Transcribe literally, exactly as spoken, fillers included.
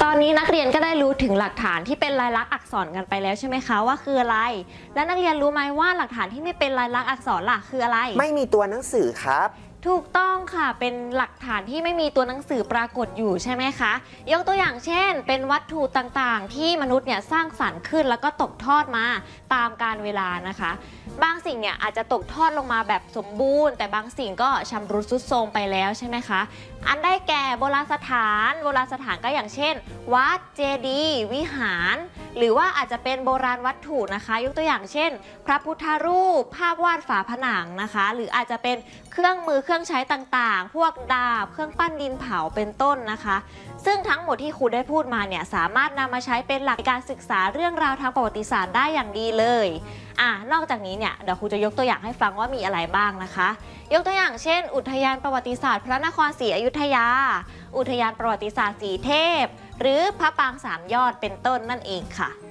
ตอนนี้นักเรียนก็ได้รู้ถึงหลักฐานที่เป็นลายลักษณ์อักษรกันไปแล้วใช่ไหมคะว่าคืออะไรและนักเรียนรู้ไหมว่าหลักฐานที่ไม่เป็นลายลักษณ์อักษรล่ะคืออะไรไม่มีตัวหนังสือครับถูกต้องค่ะเป็นหลักฐานที่ไม่มีตัวหนังสือปรากฏอยู่ใช่ไหมคะยกตัวอย่างเช่นเป็นวัตถุต่างๆที่มนุษย์เนี่ยสร้างสรรค์ขึ้นแล้วก็ตกทอดมาตามกาลเวลานะคะบางสิ่งเนี่ยอาจจะตกทอดลงมาแบบสมบูรณ์แต่บางสิ่งก็ชำรุดทรุดโทรมไปแล้วใช่ไหมคะอันได้แก่โบราณสถานโบราณสถานก็อย่างเช่นวัดเจดีย์วิหารหรือว่าอาจจะเป็นโบราณวัตถุนะคะยกตัวอย่างเช่นพระพุทธรูปภาพวาดฝาผนังนะคะหรืออาจจะเป็นเครื่องมือเครื่องใช้ต่างๆพวกดาบเครื่องปั้นดินเผาเป็นต้นนะคะซึ่งทั้งหมดที่ครูได้พูดมาเนี่ยสามารถนำมาใช้เป็นหลักการศึกษาเรื่องราวทางประวัติศาสตร์ได้อย่างดีเลยอ่ะนอกจากนี้เนี่ยเดี๋ยวครูจะยกตัวอย่างให้ฟังว่ามีอะไรบ้างนะคะยกตัวอย่างเช่นอุทยานประวัติศาสตร์พระนครศรีอยุธยาอุทยานประวัติศาสตร์สีเทพหรือพระปรางสามยอดเป็นต้นนั่นเองค่ะ